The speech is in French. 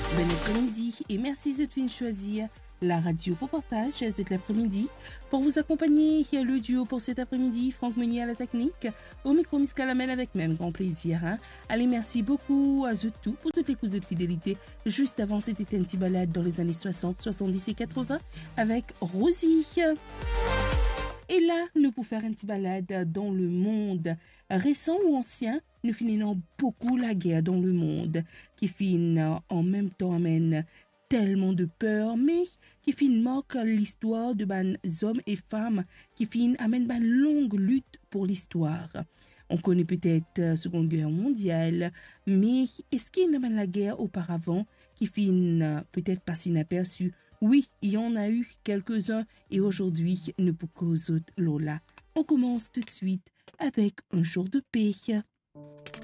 Bon après-midi et merci de choisir la radio pour partage cet l'après-midi. Pour vous accompagner, il y a le duo pour cet après-midi, Franck Meunier à la technique, au micro Miss Calamel avec même grand plaisir. Allez, merci beaucoup à eux tous pour toute l'écoute de fidélité. Juste avant, c'était un petit balade dans les années 60, 70 et 80 avec Rosie. Et là, nous pour faire un petit balade dans le monde récent ou ancien, nous finissons beaucoup la guerre dans le monde, qui finit en même temps amène tellement de peur, mais qui finit marque l'histoire de ban hommes et femmes, qui finit amène ban longue lutte pour l'histoire. On connaît peut-être la Seconde Guerre mondiale, mais est-ce qu'il y a la guerre auparavant qui finit peut-être pas inaperçue? Oui, il y en a eu quelques-uns et aujourd'hui, nous pour cause Lola. On commence tout de suite avec un jour de paix.